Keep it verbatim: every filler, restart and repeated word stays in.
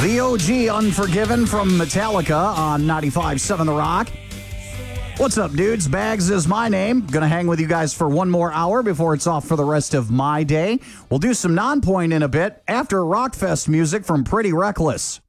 The O G Unforgiven from Metallica on ninety-five point seven The Rock. What's up, dudes? Bags is my name. Gonna hang with you guys for one more hour before it's off for the rest of my day. We'll do some non-point in a bit after Rockfest music from Pretty Reckless.